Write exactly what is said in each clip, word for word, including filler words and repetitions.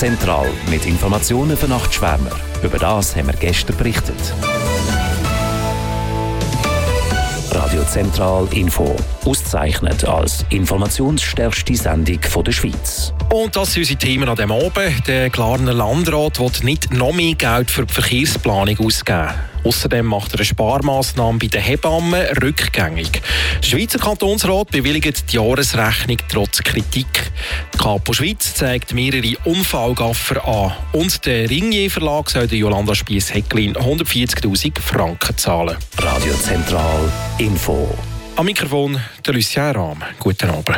Zentral mit Informationen für Nachtschwärmer. Über das haben wir gestern berichtet. Radio Zentral Info. Ausgezeichnet als informationsstärkste Sendung der Schweiz. Und das sind unsere Themen an diesem Abend. Der Glarner Landrat will nicht noch mehr Geld für die Verkehrsplanung ausgeben. Außerdem macht er eine Sparmaßnahme bei den Hebammen rückgängig. Der Schweizer Kantonsrat bewilligt die Jahresrechnung trotz Kritik. Die Kapo Schweiz zeigt mehrere Unfallgaffer an. Und der Ringier Verlag soll Jolanda Spiess-Häcklin hundertvierzigtausend Franken zahlen. Radio Zentral Info. Am Mikrofon der Lucien Rahm. Guten Abend.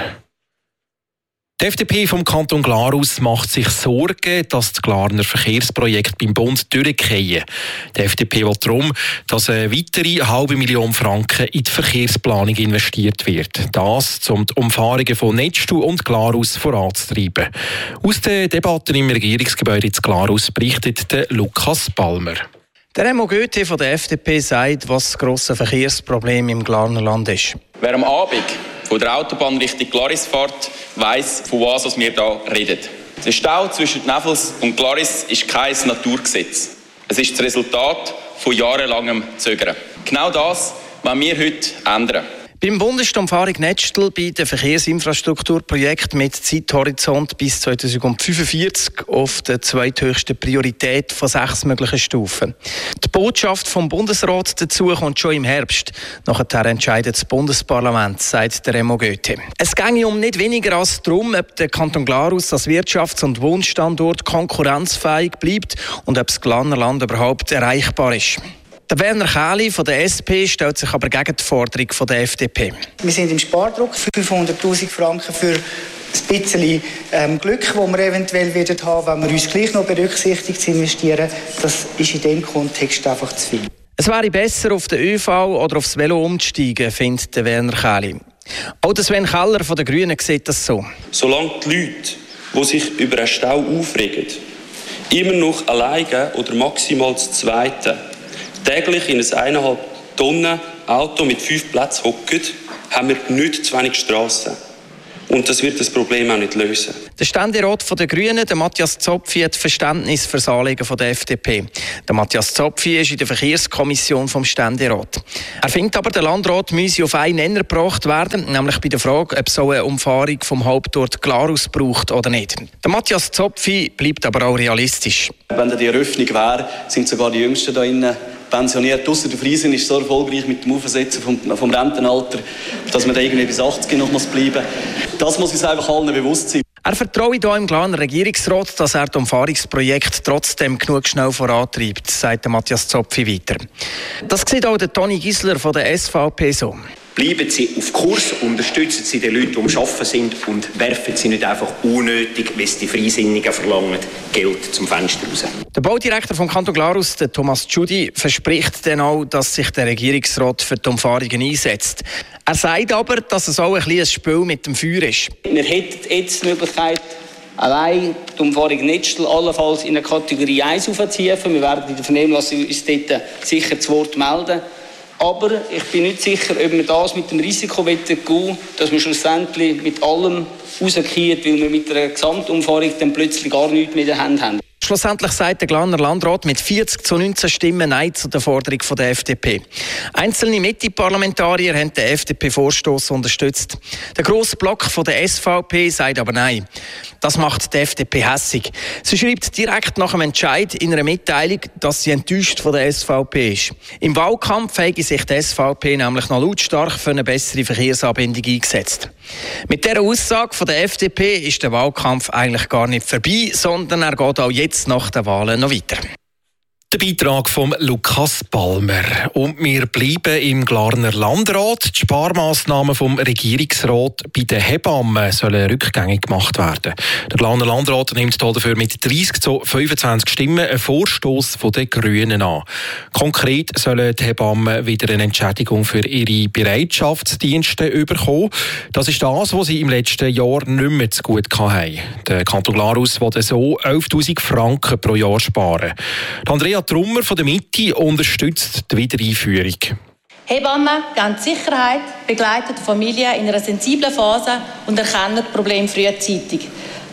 Die F D P vom Kanton Glarus macht sich Sorgen, dass die Glarner Verkehrsprojekte beim Bund durchfallen. Die F D P will darum, dass eine weitere halbe Million Franken in die Verkehrsplanung investiert wird. Das, um die Umfahrungen von Netzstuhl und Glarus voranzutreiben. Aus den Debatten im Regierungsgebäude in Glarus berichtet der Lukas Palmer. Der Remo Goethe von der F D P sagt, was das grosse Verkehrsproblem im Glarner Land ist. Wer am Abend von der Autobahn Richtung Glaris fährt, weiss, von was wir hier reden. Der Stau zwischen Nefels und Glaris ist kein Naturgesetz. Es ist das Resultat von jahrelangem Zögern. Genau das wollen wir heute ändern. Beim Bund ist die Umfahrung Netzstuhl bei den Verkehrsinfrastrukturprojekten mit Zeithorizont bis zweitausendfünfundvierzig auf der zweithöchsten Priorität von sechs möglichen Stufen. Die Botschaft vom Bundesrat dazu kommt schon im Herbst. Nachher entscheidet das Bundesparlament, sagt der Remo Goethe. Es ginge um nicht weniger als darum, ob der Kanton Glarus als Wirtschafts- und Wohnstandort konkurrenzfähig bleibt und ob das Glarner Land überhaupt erreichbar ist. Der Werner Kähli von der S P stellt sich aber gegen die Forderung von der F D P. Wir sind im Spardruck, fünfhunderttausend Franken für ein bisschen ähm, Glück, das wir eventuell werden haben, wenn wir uns gleich noch berücksichtigt zu investieren. Das ist in diesem Kontext einfach zu viel. Es wäre besser, auf den ÖV oder aufs Velo umzusteigen, findet der Werner Kähli. Auch der Sven Keller von den Grünen sieht das so. Solange die Leute, die sich über einen Stau aufregen, immer noch alleine oder maximal zu zweiten täglich in ein eineinhalb Tonnen Auto mit fünf Plätzen hocken, haben wir nicht zu wenig Strassen. Und das wird das Problem auch nicht lösen. Der Ständerat der Grünen, der Matthias Zopfi, hat Verständnis für das Anliegen der F D P. Der Matthias Zopfi ist in der Verkehrskommission vom Ständerat. Er findet aber, der Landrat müsse auf einen Nenner gebracht werden, nämlich bei der Frage, ob es so eine Umfahrung vom Hauptort Glarus braucht oder nicht. Der Matthias Zopfi bleibt aber auch realistisch. Wenn die Eröffnung wäre, sind sogar die Jüngsten da innen pensioniert. Ausser der Friesen ist so erfolgreich mit dem Aufsetzen vom, vom Rentenalter, dass man da irgendwie bis achtzig noch muss bleiben. Das muss uns einfach allen bewusst sein. Er vertraue hier im Glarner Regierungsrat, dass er das Umfahrungsprojekt trotzdem genug schnell vorantreibt, sagt der Matthias Zopfi weiter. Das sieht auch der Toni Gisler von der S V P so. Bleiben Sie auf Kurs, unterstützen Sie die Leute, die am Arbeiten sind und werfen Sie nicht einfach unnötig, wie es die Freisinnigen verlangen, Geld zum Fenster raus. Der Baudirektor vom Kanton Glarus, der Thomas Tschudi, verspricht dann auch, dass sich der Regierungsrat für die Umfahrungen einsetzt. Er sagt aber, dass es auch ein kleines Spiel mit dem Feuer ist. Wir hätten jetzt die Möglichkeit, allein die Umfahrung Netzstuhl allenfalls in eine Kategorie eins aufzuziehen. Wir werden in der Vernehmlassung uns dort sicher zu Wort melden. Aber ich bin nicht sicher, ob wir das mit dem Risiko gehen wollen, dass wir schlussendlich mit allem rausgehen, weil wir mit einer Gesamtumfahrung dann plötzlich gar nichts mehr in der Hand haben. Schlussendlich sagt der Glarner Landrat mit vierzig zu neunzehn Stimmen Nein zu der Forderung der F D P. Einzelne Mitte-Parlamentarier haben den F D P-Vorstoss unterstützt. Der grosse Block von der S V P sagt aber Nein. Das macht die F D P hässig. Sie schreibt direkt nach dem Entscheid in einer Mitteilung, dass sie enttäuscht von der S V P ist. Im Wahlkampf habe sich die S V P nämlich noch lautstark für eine bessere Verkehrsanbindung eingesetzt. Mit dieser Aussage von der F D P ist der Wahlkampf eigentlich gar nicht vorbei, sondern er geht auch jetzt nach den Wahlen noch weiter. Der Beitrag von Lukas Palmer. Und wir bleiben im Glarner Landrat. Die Sparmaßnahmen vom Regierungsrat bei den Hebammen sollen rückgängig gemacht werden. Der Glarner Landrat nimmt dafür mit dreißig zu fünfundzwanzig Stimmen einen Vorstoss von den Grünen an. Konkret sollen die Hebammen wieder eine Entschädigung für ihre Bereitschaftsdienste bekommen. Das ist das, was sie im letzten Jahr nicht mehr zu gut hatten. Der Kanton Glarus will so elftausend Franken pro Jahr sparen. Andrea Trummer von der Mitte unterstützt die Wiedereinführung. Hebammen geben Sicherheit, begleiten die Familie in einer sensiblen Phase und erkennen Probleme frühzeitig.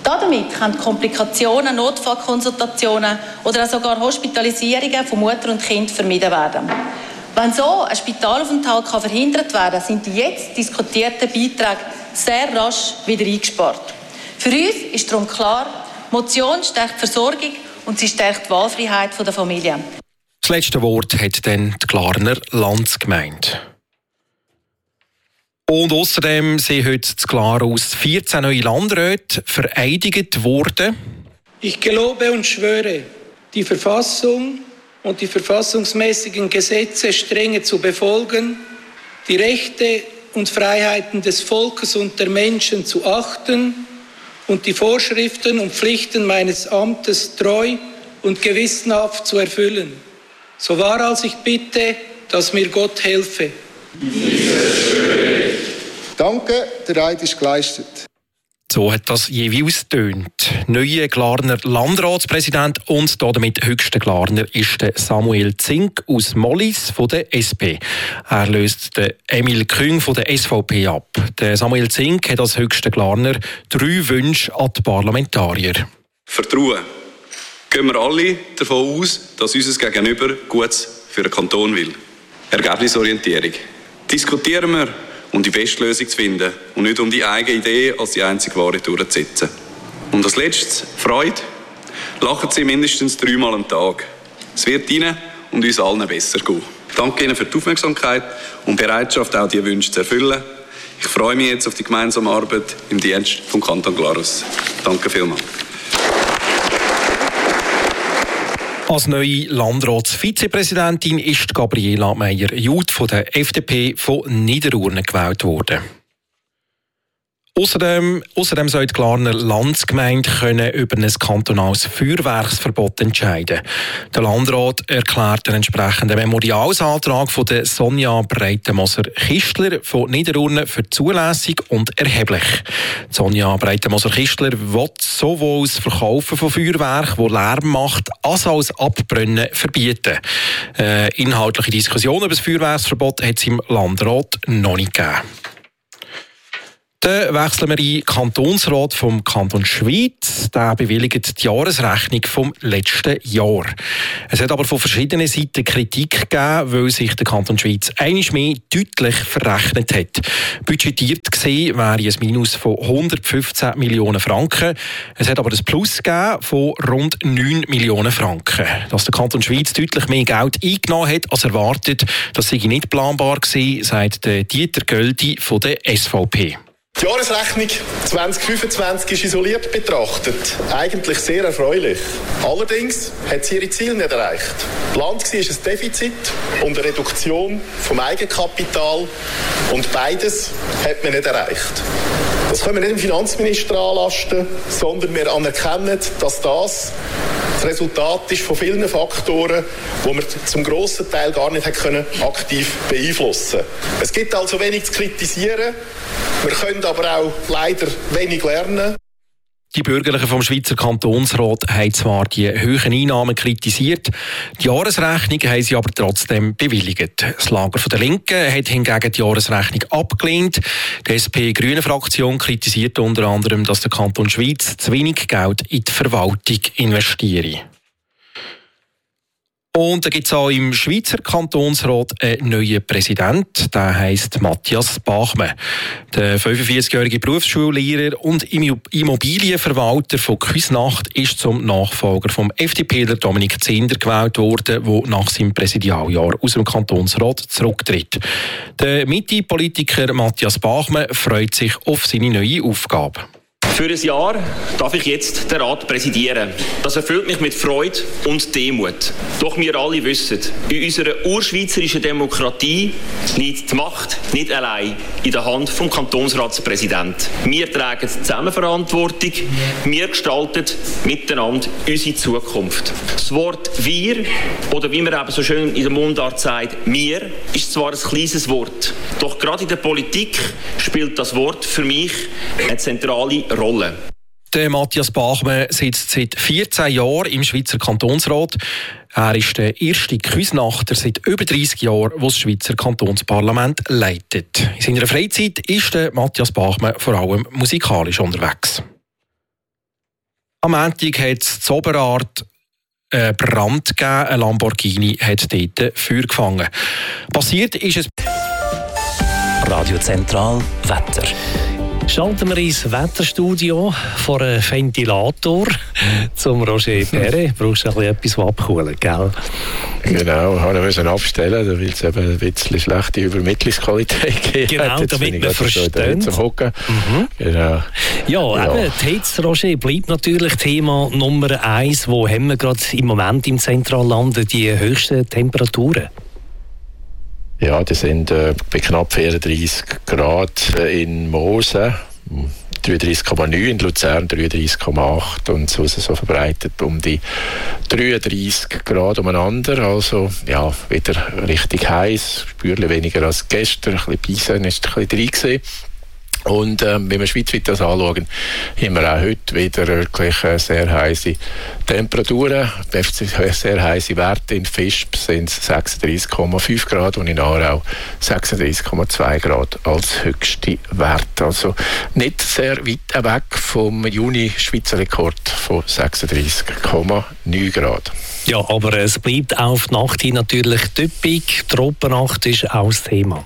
Damit können Komplikationen, Notfallkonsultationen oder auch sogar Hospitalisierungen von Mutter und Kind vermieden werden. Wenn so ein Spitalaufenthalt verhindert werden kann, sind die jetzt diskutierten Beiträge sehr rasch wieder eingespart. Für uns ist darum klar, die Motion stärkt die Versorgung und sie stärkt die Wahlfreiheit der Familie. Das letzte Wort hat dann die Glarner Landsgemeinde. Und außerdem sind heute zu Glarus vierzehn neue Landräte vereidigt worden. Ich gelobe und schwöre, die Verfassung und die verfassungsmäßigen Gesetze strenge zu befolgen, die Rechte und Freiheiten des Volkes und der Menschen zu achten und die Vorschriften und Pflichten meines Amtes treu und gewissenhaft zu erfüllen. So wahr als ich bitte, dass mir Gott helfe. Danke, der Eid ist geleistet. So hat das jeweils tönt. Neuer Glarner Landratspräsident und damit höchster Glarner ist der Samuel Zink aus Mollis von der S P. Er löst den Emil Küng von der S V P ab. Der Samuel Zink hat als höchster Glarner drei Wünsche an die Parlamentarier. Vertrauen. Gehen wir alle davon aus, dass unser Gegenüber Gutes für den Kanton will. Ergebnisorientierung. Diskutieren wir, um die beste Lösung zu finden und nicht um die eigene Idee als die einzige wahre durchzusetzen. Und als letztes, Freude. Lachen Sie mindestens dreimal am Tag. Es wird Ihnen und uns allen besser gehen. Danke Ihnen für die Aufmerksamkeit und Bereitschaft, auch diese Wünsche zu erfüllen. Ich freue mich jetzt auf die gemeinsame Arbeit im Dienst vom Kanton Glarus. Danke vielmals. Als neue Landratsvizepräsidentin ist Gabriela Meyer-Juth von der F D P von Niederurne gewählt worden. Außerdem, außerdem soll die Glarner Landsgemeinde können über ein kantonales Feuerwerksverbot entscheiden. Der Landrat erklärt den entsprechenden Memorialsantrag von der Sonja Breitenmoser-Kistler von Niederurne für zulässig und erheblich. Sonja Breitenmoser-Kistler will sowohl das Verkaufen von Feuerwerk, das Lärm macht, als auch das Abbrennen verbieten. Äh, inhaltliche Diskussion über das Feuerwerksverbot hat es im Landrat noch nicht gegeben. Dann wechseln wir in den Kantonsrat vom Kanton Schwyz. Der bewilligt die Jahresrechnung vom letzten Jahr. Es hat aber von verschiedenen Seiten Kritik gegeben, weil sich der Kanton Schwyz einmal mehr deutlich verrechnet hat. Budgetiert gesehen wäre ein Minus von hundertfünfzehn Millionen Franken. Es hat aber ein Plus gegeben von rund neun Millionen Franken. Dass der Kanton Schwyz deutlich mehr Geld eingenommen hat als erwartet, das sei nicht planbar gewesen, sagt Dieter Göldi von der S V P. Die Jahresrechnung zwanzig fünfundzwanzig ist isoliert betrachtet eigentlich sehr erfreulich. Allerdings hat sie ihre Ziele nicht erreicht. Geplant war ein Defizit und eine Reduktion vom Eigenkapital und beides hat man nicht erreicht. Das können wir nicht dem Finanzminister anlasten, sondern wir anerkennen, dass das das Resultat ist von vielen Faktoren, die wir zum grossen Teil gar nicht können aktiv beeinflussen können. Es gibt also wenig zu kritisieren, wir können aber auch leider wenig lernen. Die Bürgerlichen vom Schweizer Kantonsrat haben zwar die hohen Einnahmen kritisiert, die Jahresrechnung haben sie aber trotzdem bewilligt. Das Lager der Linken hat hingegen die Jahresrechnung abgelehnt. Die S P-Grünen-Fraktion kritisiert unter anderem, dass der Kanton Schwyz zu wenig Geld in die Verwaltung investiere. Und da gibt es auch im Schweizer Kantonsrat einen neuen Präsidenten, der heisst Matthias Bachmann. Der fünfundvierzigjährige Berufsschullehrer und Immobilienverwalter von Küsnacht ist zum Nachfolger vom FDPler Dominik Zehnder gewählt worden, der nach seinem Präsidialjahr aus dem Kantonsrat zurücktritt. Der Mitte-Politiker Matthias Bachmann freut sich auf seine neue Aufgabe. Für ein Jahr darf ich jetzt den Rat präsidieren. Das erfüllt mich mit Freude und Demut. Doch wir alle wissen, in unserer urschweizerischen Demokratie liegt die Macht nicht allein in der Hand des Kantonsratspräsidenten. Wir tragen zusammen Verantwortung, wir gestalten miteinander unsere Zukunft. Das Wort «wir» oder wie man eben so schön in der Mundart sagt, «mir» ist zwar ein kleines Wort, doch gerade in der Politik spielt das Wort für mich eine zentrale Rolle. Der Matthias Bachmann sitzt seit vierzehn Jahren im Schweizer Kantonsrat. Er ist der erste Küsnachter seit über dreissig Jahren, der das Schweizer Kantonsparlament leitet. In seiner Freizeit ist der Matthias Bachmann vor allem musikalisch unterwegs. Am Montag hat es in Oberart einen Brand gegeben. Ein Lamborghini hat dort Feuer gefangen. Passiert ist es... Radio Zentral Wetter. Schalten wir ins Wetterstudio vor einem Ventilator zum Roger Perret. Du brauchst ein bisschen etwas, was abkühlen, gell? Genau, habe ich abstellen, weil es eben ein bisschen schlechte Übermittlungsqualität gibt. Genau, damit wir verstehen. Mhm. Genau. Ja, ja, eben, die Hitze, Roger, bleibt natürlich Thema Nummer eins. Wo haben wir gerade im Moment im Zentralland die höchsten Temperaturen? Ja, die sind äh, bei knapp vierunddreißig Grad in Mosel, dreiunddreißig Komma neun, in Luzern dreiunddreißig Komma acht und so, so verbreitet um die dreiunddreißig Grad umeinander. Also ja, wieder richtig heiß, spürlich weniger als gestern, ein bisschen Bisen ist ein bisschen drin gewesen. Und ähm, wenn wir schweizweit das anschauen, haben wir auch heute wieder wirklich äh, sehr heiße Temperaturen, sehr heiße Werte. In Visp sind es sechsunddreißig Komma fünf Grad und in Aarau sechsunddreißig Komma zwei Grad als höchste Wert. Also nicht sehr weit weg vom Juni-Schweizer Rekord von sechsunddreißig Komma neun Grad. Ja, aber es bleibt auf die Nacht hin natürlich typisch. Tropennacht ist auch das Thema.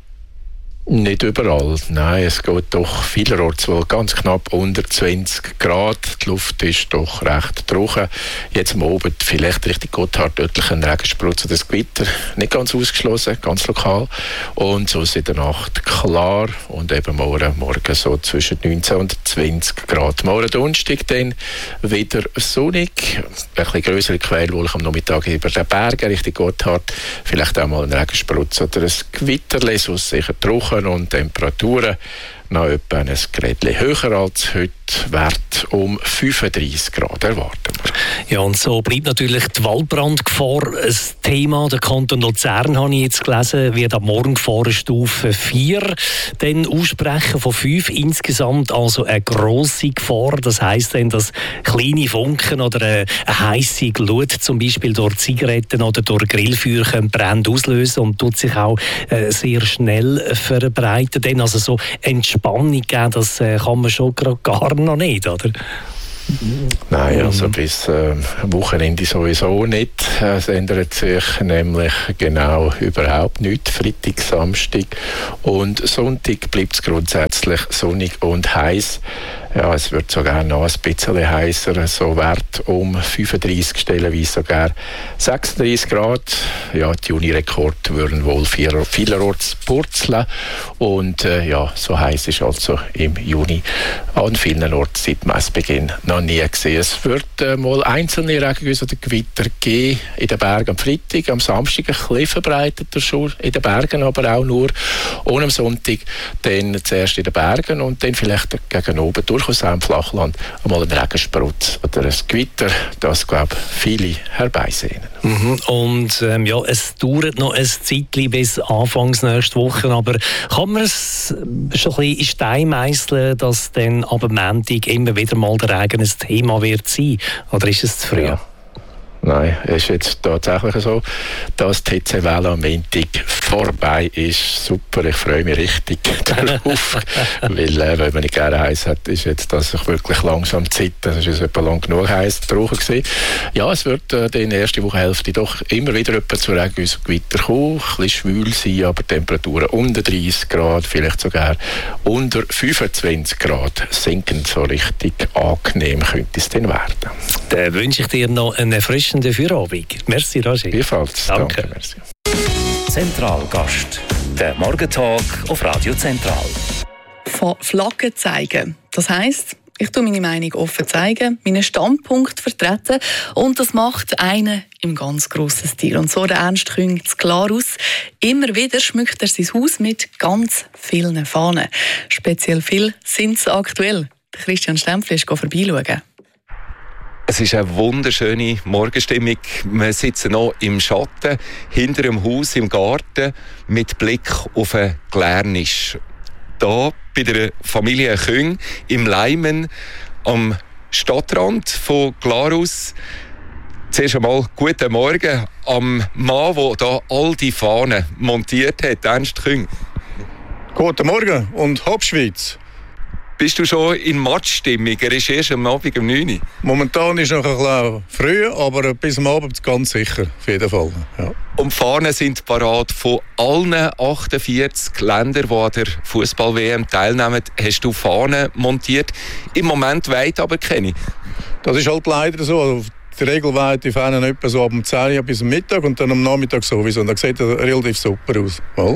Nicht überall, nein, es geht doch vielerorts wohl ganz knapp unter zwanzig Grad. Die Luft ist doch recht trocken. Jetzt am Abend vielleicht Richtung Gotthard deutlich ein Regensprutz oder das Gewitter. Nicht ganz ausgeschlossen, ganz lokal. Und so ist in der Nacht klar und eben morgen, morgen so zwischen neunzehn und zwanzig Grad. Morgen Donnerstag dann wieder sonnig. Ein bisschen grössere Quellwolke am Nachmittag über den Bergen Richtung Gotthard. Vielleicht auch mal ein Regensprutz oder ein Gewitter, so sicher trocken. Und Temperaturen noch etwa ein Grädchen höher als heute, Wert um fünfunddreißig Grad erwarten wir. Ja, und so bleibt natürlich die Waldbrandgefahr ein Thema. Der Kanton Luzern, habe ich jetzt gelesen, wird ab morgen Gefahrenstufe vier dann aussprechen von fünf. Insgesamt also eine grosse Gefahr. Das heisst dann, dass kleine Funken oder eine, eine heisse Glut zum Beispiel durch Zigaretten oder durch Grillfeuer können Brände auslösen und tut sich auch äh, sehr schnell verbreiten. Dann also so Entspannung geben, das äh, kann man schon gar noch nicht, oder? Nein, also bis äh, Wochenende sowieso nicht. Es ändert sich nämlich genau überhaupt nichts. Freitag, Samstag und Sonntag bleibt es grundsätzlich sonnig und heiß. Ja, es wird sogar noch ein bisschen heißer, so Wert um fünfunddreißig, stellenweise sogar sechsunddreißig Grad. Ja, die Juni-Rekord würden wohl vielerorts purzeln. Und äh, ja, so heiß ist also im Juni an vielen Orten seit Messbeginn noch nie gesehen. Es wird äh, mal einzelne Regengüsse oder Gewitter geben in den Bergen am Freitag, am Samstag ein bisschen verbreiteter schon in den Bergen, aber auch nur. Und am Sonntag dann zuerst in den Bergen und dann vielleicht gegen oben durch aus einem Flachland einmal ein Regensprutz oder ein Gewitter, das, glaube ich, viele herbeisehnen. Mhm. Und ähm, ja, es dauert noch ein Zeitchen bis Anfangs nächste Woche, aber kann man es schon ein bisschen in Stein meisseln, dass dann ab dem Montag immer wieder mal der Regen ein Thema wird sein? Oder ist es zu früh? Ja. Nein, es ist jetzt tatsächlich so, dass die Hitzewelle am Montag vorbei ist. Super, ich freue mich richtig darauf. Weil, äh, wenn man nicht gerne heiß hat, ist jetzt das wirklich langsam Zeit. Das ist jetzt etwa lang genug heiß gebrauchen gewesen. Ja, es wird äh, in der ersten Wochenhälfte doch immer wieder etwa zu Regengewitter kommen. Ein bisschen schwül sein, aber Temperaturen unter dreißig Grad, vielleicht sogar unter fünfundzwanzig Grad sinken. So richtig angenehm könnte es dann werden. Dann wünsche ich dir noch einen frischen Feierabend. Merci, Roger. Ebenfalls. Danke. Danke, merci. Zentralgast. Der Morgentalk auf Radio Zentral. Von Flaggen zeigen. Das heisst, ich tue meine Meinung offen zeigen, meinen Standpunkt vertreten und das macht einen im ganz grossen Stil. Und so der Ernst Küng zu Glarus. Immer wieder schmückt er sein Haus mit ganz vielen Fahnen. Speziell viel sind es aktuell. Der Christian Stempfli ist vorbeischauen. Es ist eine wunderschöne Morgenstimmung. Wir sitzen noch im Schatten, hinter dem Haus im Garten, mit Blick auf einen Glärnisch. Da bei der Familie Küng im Leimen am Stadtrand von Glarus. Zuerst einmal guten Morgen am Mann, der da all die Fahnen montiert hat, Ernst Küng. Guten Morgen und Hauptschweiz. Bist du schon in Matchstimmung? Er ist erst am Abend um neun Uhr. Momentan ist es noch ein bisschen früh, aber bis am Abend ganz sicher, auf jeden Fall. Ja. Und die Fahnen sind parat von allen achtundvierzig Ländern, die an der Fußball-W M teilnehmen. Hast du Fahnen montiert? Im Moment weit aber keine. Das ist halt leider so. Also die Regel weit die Fahnen etwa so ab zehn Uhr bis zum Mittag und dann am Nachmittag sowieso. Und das sieht relativ super aus. Mal.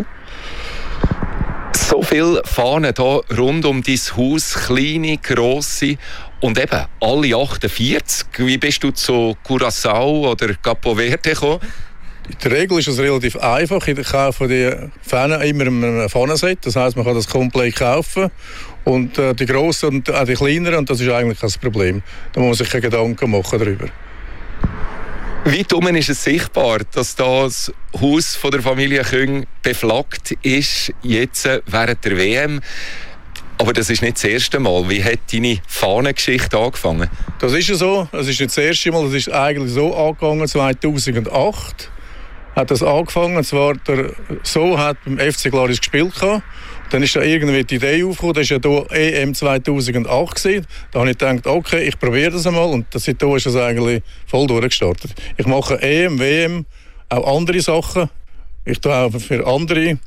So viele Fahnen hier rund um dein Haus, kleine, grosse und eben alle achtundvierzig. Wie bist du zu Curaçao oder Capo Verde gekommen? In der Regel ist es relativ einfach. Ich kaufe die Fahnen immer in einem Fahnenset. Das heisst, man kann das komplett kaufen. Und äh, die grossen und auch die kleineren, und das ist eigentlich kein Problem. Da muss man sich keine Gedanken machen darüber. Weit oben ist es sichtbar, dass das Haus von der Familie Küng beflaggt ist, jetzt während der W M. Aber das ist nicht das erste Mal. Wie hat deine Fahnengeschichte angefangen? Das ist ja so. Es ist nicht das erste Mal. Das ist eigentlich so angegangen, zweitausendacht hat das angefangen. Und zwar der So hat beim F C Glaris gespielt. Dann ist da irgendwie die Idee aufgekommen, das war ja hier E M zweitausendacht gewesen. Da habe ich gedacht, okay, ich probiere das einmal. Und seitdem ist das eigentlich voll durchgestartet. Ich mache E M, W M, auch andere Sachen. Ich tue auch für andere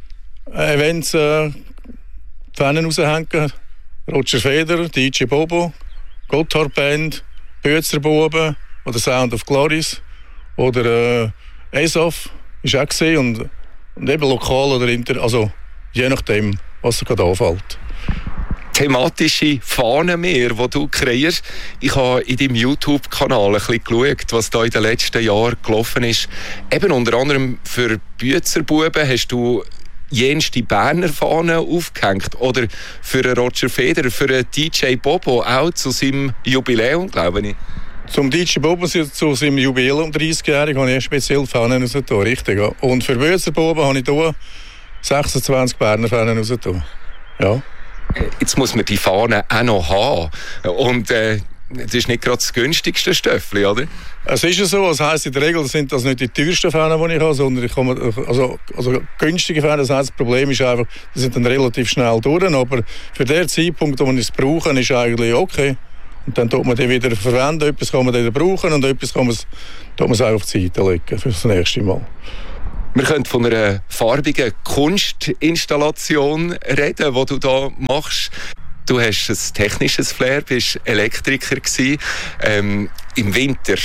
Events äh, die Fahnen raushängen. Roger Federer, D J Bobo, Gotthard Band, Bözer Buben oder Sound of Glaris oder äh, E S A F ist auch gesehen und, und eben lokal oder inter, also je nachdem, was dir gerade anfällt. Thematische Fahnen mehr, die du kreierst. Ich habe in deinem YouTube-Kanal ein bisschen geschaut, was da in den letzten Jahren gelaufen ist. Eben unter anderem für Büetzerbuben hast du jenste Berner Fahnen aufgehängt. Oder für Roger Federer, für D J Bobo, auch zu seinem Jubiläum, glaube ich. Zum D J Bobo zu seinem Jubiläum dreißigjährig habe ich speziell Fahnen rausgetan, richtig. Ja. Und für Büetzerbuben habe ich hier sechsundzwanzig Berner Fahnen rausgetan. Ja. Jetzt muss man die Fahnen auch noch haben. Und äh, das ist nicht gerade das günstigste Stöffli, oder? Es ist ja so, das heisst in der Regel sind das nicht die teuersten Fahnen, die ich habe, sondern ich komme, also, also günstige Fahnen. Das heisst, das Problem ist einfach, die sind dann relativ schnell durch, aber für den Zeitpunkt, wo man es brauchen, ist eigentlich okay. Und dann tut man die wieder verwenden, etwas kann man wieder brauchen und etwas kann man es, tut man es auch auf die Seite legen für das nächste Mal. Wir können von einer farbigen Kunstinstallation reden, die du da machst. Du hast ein technisches Flair, bist Elektriker gewesen. Ähm, Im Winter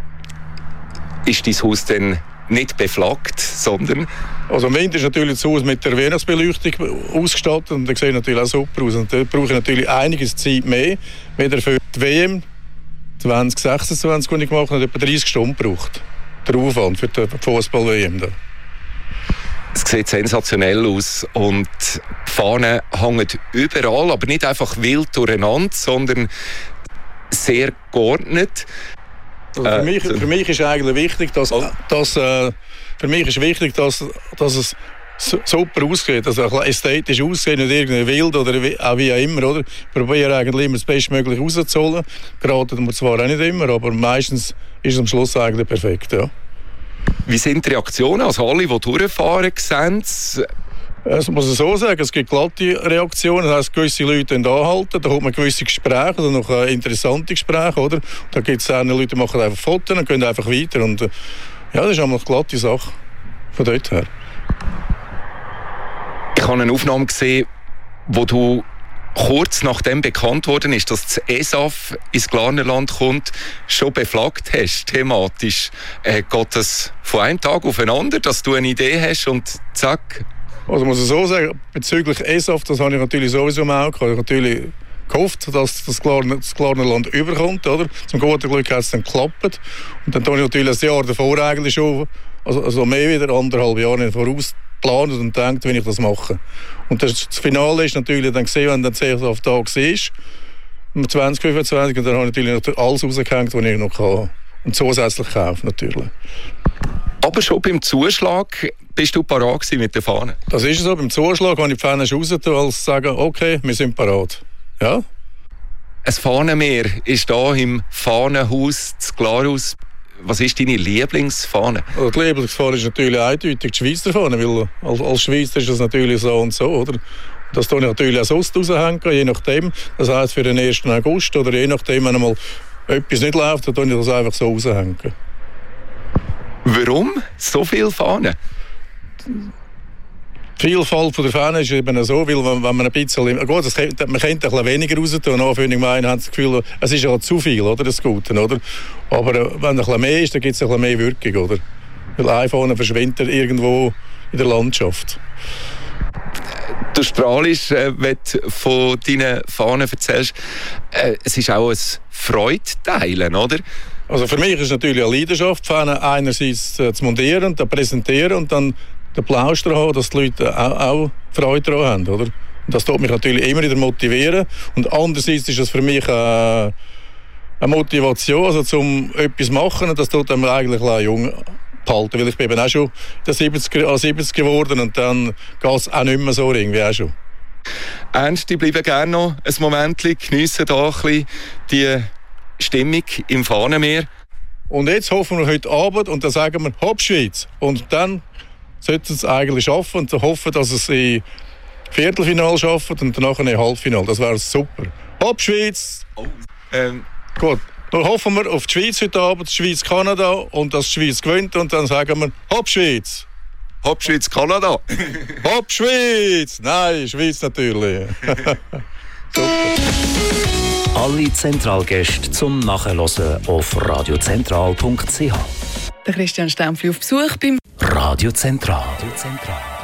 ist dein Haus dann nicht beflaggt, sondern... Also im Winter ist natürlich das Haus mit der Weihnachtsbeleuchtung ausgestattet und das sieht natürlich auch super aus. Und da brauche ich natürlich einiges Zeit mehr, wieder für die W M zwanzig sechsundzwanzig, die ich gemacht habe, etwa dreißig Stunden gebraucht. Der Aufwand für die Fußball-W M da. Es sieht sensationell aus und die Fahnen hängen überall, aber nicht einfach wild durcheinander, sondern sehr geordnet. Also für, mich, für mich ist eigentlich wichtig, dass, dass äh, für mich ist wichtig, dass, dass es super aussieht, dass es ästhetisch aussieht, nicht irgendwie wild oder wie, auch wie auch immer, oder? Ich probiere eigentlich immer das Bestmögliche rauszuholen. Geraten wir zwar auch nicht immer, aber meistens ist es am Schluss eigentlich perfekt, ja. Wie sind die Reaktionen? Also alle, die durchfahren, sehen es? Das muss ich so sagen, es gibt glatte Reaktionen, das heisst, gewisse Leute anhalten, da kommt man gewisse Gespräche, oder noch interessante Gespräche, oder? Da gibt es auch Leute, die machen einfach Fotos und gehen einfach weiter und ja, das ist eine glatte Sache von dort her. Ich habe eine Aufnahme gesehen, wo du kurz nachdem bekannt worden ist, dass das E S A F ins Glarnerland kommt, schon beflaggt hast, thematisch. Äh, geht das von einem Tag auf den anderen, dass du eine Idee hast und zack? Also muss ich so sagen, bezüglich E S A F, das habe ich natürlich sowieso im Auge. Ich habe natürlich gehofft, dass das, Glarner, das Glarnerland überkommt, oder? Zum guten Glück hat es dann geklappt. Und dann habe ich natürlich ein Jahr davor eigentlich schon, also, also mehr wieder anderthalb Jahre voraus geplant und gedacht, wenn ich das mache. Und das, das Finale ist natürlich dann gesehen, wenn dann das E S A F da war, um zwanzig fünfundzwanzig, und dann habe ich natürlich alles rausgehängt, was ich noch kann. Und zusätzlich kaufen natürlich. Aber schon beim Zuschlag bist du parat mit den Fahnen? Das ist so. Beim Zuschlag habe ich die Fahnen schon rausgetan, als sagen, okay, wir sind parat. Ja? Ein Fahnenmeer ist hier im Fahnenhaus zu Glarus. Was ist deine Lieblingsfahne? Also die Lieblingsfahne ist natürlich eindeutig die Schweizer Fahne, weil als, als Schweizer ist das natürlich so und so, oder? Das tue ich natürlich auch sonst raushängen, je nachdem. Das heisst für den ersten August oder je nachdem, wenn einmal etwas nicht läuft, dann tue ich das einfach so raushängen. Warum so viele Fahnen? Die Vielfalt von der Fahne ist eben so, weil wenn, wenn man ein bisschen... Gut, das, man könnte ein bisschen weniger raus tun, anfangs meine, haben das Gefühl, es ist ja zu viel, oder, das Gute, oder? Aber wenn ein bisschen mehr ist, dann gibt es ein bisschen mehr Wirkung, oder? Weil eine Fahne verschwindet irgendwo in der Landschaft. Du strahlst, äh, wenn du von deinen Fahnen erzählst. Äh, es ist auch ein Freudteilen, oder? Also für mich ist es natürlich eine Leidenschaft, Fahnen einerseits äh, zu montieren, zu präsentieren und dann den Plausch daran haben, dass die Leute auch, auch Freude daran haben, oder? Und das tut mich natürlich immer wieder motivieren. Und andererseits ist es für mich äh, eine Motivation, also zum etwas machen, und das tut mir eigentlich auch jung behalten, weil ich bin eben auch schon siebzig geworden und dann geht es auch nicht mehr so irgendwie auch schon. Ernst, ich bleibe gerne noch ein Moment, geniessen da ein bisschen die Stimmung im Fahnenmeer. Und jetzt hoffen wir heute Abend und dann sagen wir Hopp Schweiz. Und dann sollten sie es eigentlich schaffen und hoffen, dass es im Viertelfinale schaffen und danach ein Halbfinale. Das wäre super. Hopp Schweiz! Oh. Ähm. Gut. Dann hoffen wir auf die Schweiz heute Abend, Schweiz-Kanada und dass die Schweiz gewinnt und dann sagen wir Hopp Schweiz! Hopp Schweiz-Kanada! Hopp Schweiz! Nein, Schweiz natürlich. Super. Alle Zentralgäste zum Nachhören auf radiozentral punkt c h. Der Christian Stempfli auf Besuch beim Radio Zentral. Radio Zentral.